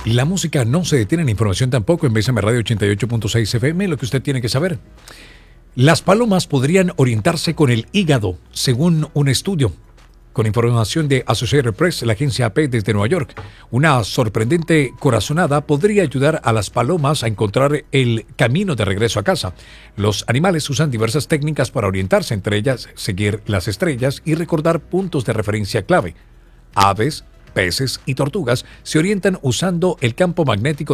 La música no se detiene, la información tampoco en BSM Radio 88.6 FM, lo que usted tiene que saber. Las palomas podrían orientarse con el hígado, según un estudio. Con información de Associated Press, la agencia AP desde Nueva York, una sorprendente corazonada podría ayudar a las palomas a encontrar el camino de regreso a casa. Los animales usan diversas técnicas para orientarse, entre ellas seguir las estrellas y recordar puntos de referencia clave. Aves, peces y tortugas se orientan usando el campo magnético